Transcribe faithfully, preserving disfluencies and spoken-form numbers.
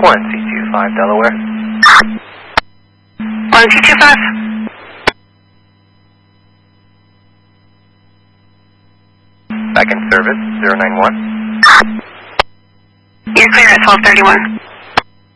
one C two five Delaware. one C two five. Back in service, zero nine one. You're clear at twelve thirty-one.